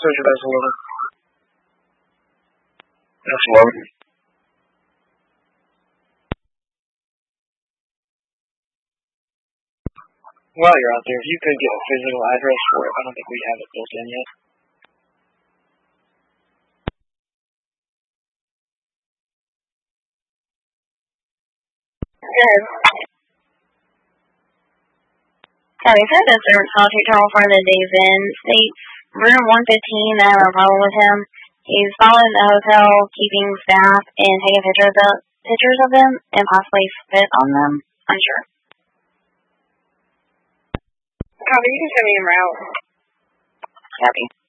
that's 11. That's 11. While you're out there, if you could get a physical address for it, I don't think we have it built in yet. Good. Yeah, we've had this solitude tower for the days in. States room 115, I have a problem with him. He's following the hotel, keeping staff, and taking pictures of them, and possibly spit on them. Unsure. Copy, you can send me a route. Copy.